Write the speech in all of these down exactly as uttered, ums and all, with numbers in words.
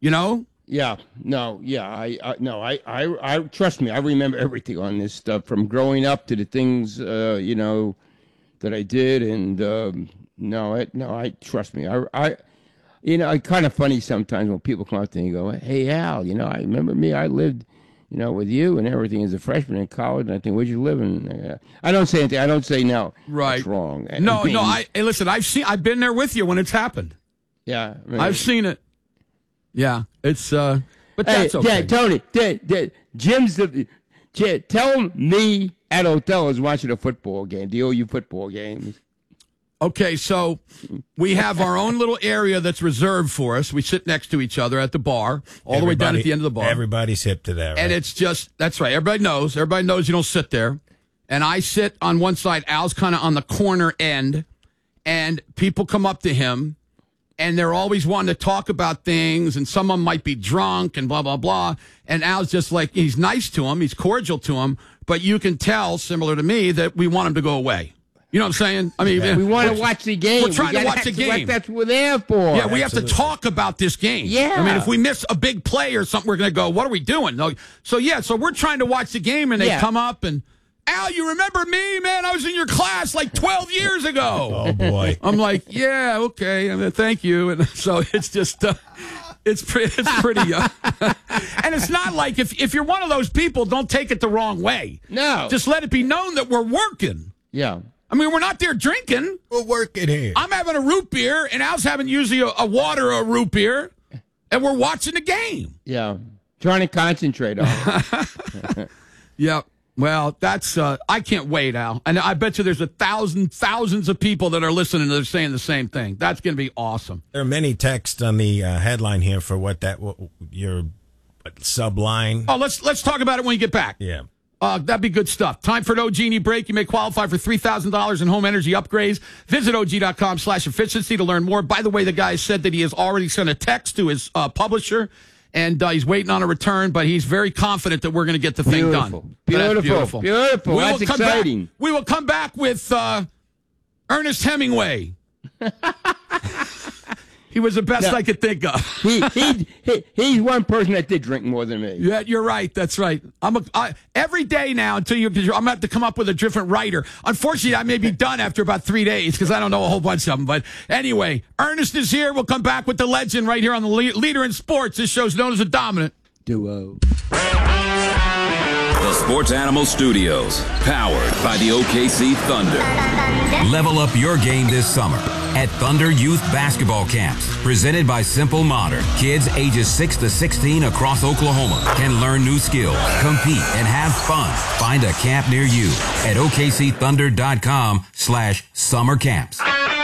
You know? Yeah, no, yeah, I, I no, I, I, I, trust me, I remember everything on this stuff from growing up to the things, uh, you know, that I did, and um, no, it, no, I trust me, I, I, you know, it's kind of funny sometimes when people come up to me and go, "Hey, Al, you know, I remember me, I lived, you know, with you and everything as a freshman in college, and I think, where'd you live?" And I don't say anything, I don't say no, right, that's wrong. No, I mean, no, I hey, listen, I've seen, I've been there with you when it's happened. Yeah, I mean, I've seen it. Yeah, it's, uh, but hey, that's okay. Yeah, Tony, yeah, yeah, Jim's the, yeah, tell me at Othello is watching a football game, the O U football games. Okay, so we have our own little area that's reserved for us. We sit next to each other at the bar, all everybody, the way down at the end of the bar. Everybody's hip to that, right? And it's just, that's right, everybody knows. Everybody knows you don't sit there. And I sit on one side, Al's kind of on the corner end, and people come up to him, and they're always wanting to talk about things, and some of them might be drunk and blah, blah, blah. And Al's just like, he's nice to him, he's cordial to him, but you can tell, similar to me, that we want him to go away. You know what I'm saying? I mean, yeah. we want to watch the game. We're trying we to watch the game. What that's what we're there for. Yeah, we Absolutely. have to talk about this game. Yeah. I mean, if we miss a big play or something, we're going to go, what are we doing? So, yeah, so we're trying to watch the game, and they yeah. come up and, Al, you remember me, man? I was in your class like twelve years ago. Oh, boy. I'm like, yeah, okay. I mean, thank you. And so it's just, uh, it's, pre- it's pretty, uh, and it's not like if, if you're one of those people, don't take it the wrong way. No. Just let it be known that we're working. Yeah. I mean, we're not there drinking. We're working here. I'm having a root beer, and Al's having usually a, a water or a root beer, and we're watching the game. Yeah. Trying to concentrate on it. Yeah. Well, that's, uh, I can't wait, Al. And I bet you there's a thousand, thousands of people that are listening that are saying the same thing. That's going to be awesome. There are many texts on the uh, headline here for what that, what, your subline. Oh, let's, let's talk about it when you get back. Yeah. Uh, that'd be good stuff. Time for an O G E break. You may qualify for three thousand dollars in home energy upgrades. Visit Og.com slash efficiency to learn more. By the way, the guy said that he has already sent a text to his uh, publisher, and uh, he's waiting on a return, but he's very confident that we're going to get the thing beautiful. done. Beautiful. Beautiful. Beautiful. We That's exciting. Back, we will come back with uh, Ernest Hemingway. He was the best no, I could think of. he, he, he He's one person that did drink more than me. Yeah, you're right. That's right. I'm a, I, every day now until you, I'm going to have to come up with a different writer. Unfortunately, I may be done after about three days because I don't know a whole bunch of them. But anyway, Ernest is here. We'll come back with the legend right here on the Le- Leader in Sports. This show's known as a dominant duo. The Sports Animal Studios, powered by the O K C Thunder. Level up your game this summer at Thunder Youth Basketball Camps. Presented by Simple Modern. Kids ages six to sixteen across Oklahoma can learn new skills, compete, and have fun. Find a camp near you at O K C Thunder dot com slash summer camps.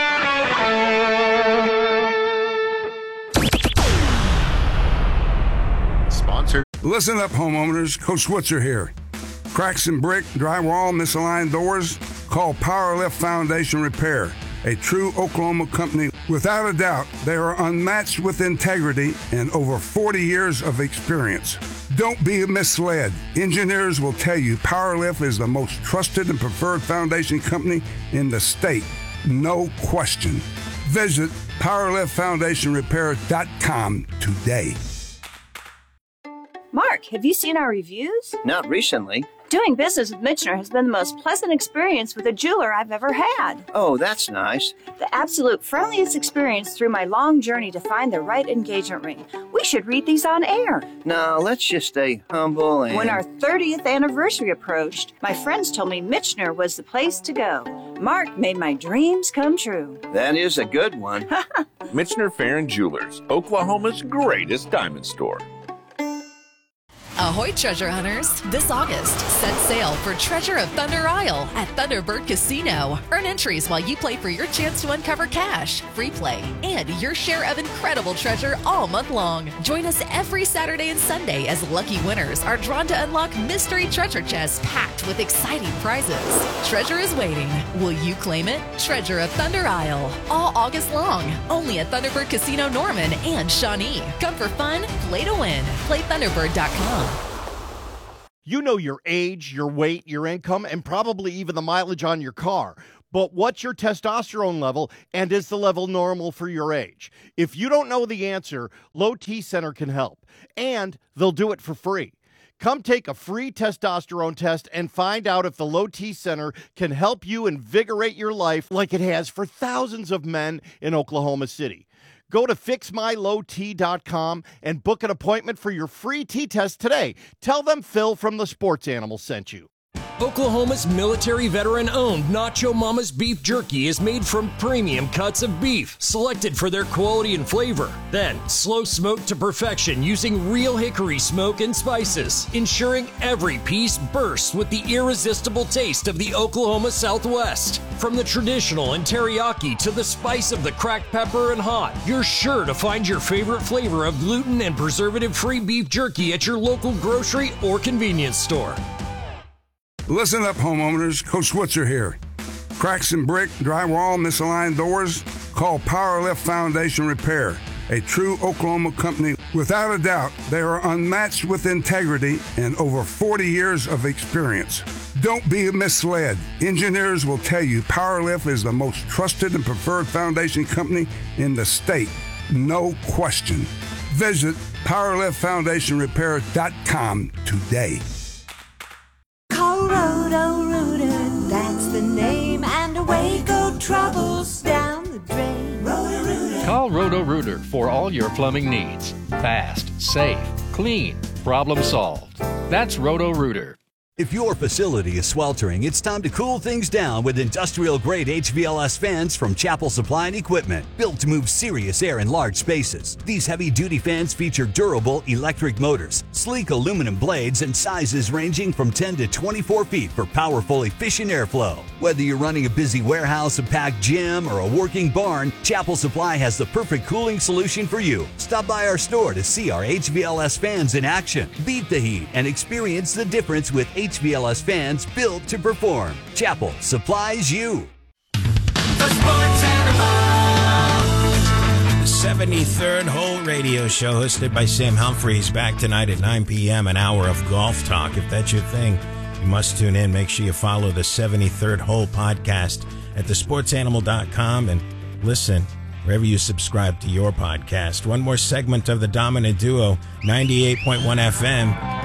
Sponsor. Listen up, homeowners. Coach Switzer here. Cracks in brick, drywall, misaligned doors? Call Powerlift Foundation Repair, a true Oklahoma company. Without a doubt, they are unmatched with integrity and over forty years of experience. Don't be misled. Engineers will tell you Powerlift is the most trusted and preferred foundation company in the state. No question. Visit Powerlift Foundation Repair dot com today. Mark, have you seen our reviews? Not recently. Doing business with Michener has been the most pleasant experience with a jeweler I've ever had. Oh, that's nice. The absolute friendliest experience through my long journey to find the right engagement ring. We should read these on air. No, let's just stay humble and... When our thirtieth anniversary approached, my friends told me Michener was the place to go. Mark made my dreams come true. That is a good one. Michener Fair and Jewelers, Oklahoma's greatest diamond store. Ahoy, treasure hunters! This August, set sail for Treasure of Thunder Isle at Thunderbird Casino. Earn entries while you play for your chance to uncover cash, free play, and your share of incredible treasure all month long. Join us every Saturday and Sunday as lucky winners are drawn to unlock mystery treasure chests packed with exciting prizes. Treasure is waiting. Will you claim it? Treasure of Thunder Isle, all August long, only at Thunderbird Casino Norman and Shawnee. Come for fun, play to win. Play Thunderbird dot com. You know your age, your weight, your income, and probably even the mileage on your car. but what's your testosterone level, and is the level normal for your age? If you don't know the answer, Low T Center can help, and they'll do it for free. Come take a free testosterone test and find out if the Low T Center can help you invigorate your life like it has for thousands of men in Oklahoma City. Go to fix my low t dot com and book an appointment for your free T-test today. Tell them Phil from the Sports Animal sent you. Oklahoma's military veteran-owned Nacho Mama's Beef Jerky is made from premium cuts of beef, selected for their quality and flavor. Then, slow smoked to perfection using real hickory smoke and spices, ensuring every piece bursts with the irresistible taste of the Oklahoma Southwest. From the traditional and teriyaki to the spice of the cracked pepper and hot, you're sure to find your favorite flavor of gluten and preservative-free beef jerky at your local grocery or convenience store. Listen up, homeowners. Coach Switzer here. Cracks in brick, drywall, misaligned doors? Call Powerlift Foundation Repair, a true Oklahoma company. Without a doubt, they are unmatched with integrity and over forty years of experience. Don't be misled. Engineers will tell you Powerlift is the most trusted and preferred foundation company in the state. No question. Visit powerlift foundation repair dot com today. Call Roto-Rooter, that's the name, and away go troubles down the drain. Roto-Rooter. Call Roto-Rooter for all your plumbing needs. Fast, safe, clean, problem solved. That's Roto-Rooter. If your facility is sweltering, it's time to cool things down with industrial-grade H V L S fans from Chapel Supply and Equipment, built to move serious air in large spaces. These heavy-duty fans feature durable electric motors, sleek aluminum blades, and sizes ranging from ten to twenty-four feet for powerful, efficient airflow. Whether you're running a busy warehouse, a packed gym, or a working barn, Chapel Supply has the perfect cooling solution for you. Stop by our store to see our H V L S fans in action. Beat the heat and experience the difference with H V L S fans built to perform. Chapel supplies you. The seventy-third Hole Radio Show, hosted by Sam Humphreys, back tonight at nine p.m., an hour of golf talk. If that's your thing, you must tune in. Make sure you follow the seventy-third Hole podcast at the sports animal dot com and listen wherever you subscribe to your podcast. One more segment of the Dominant Duo, ninety-eight point one F M.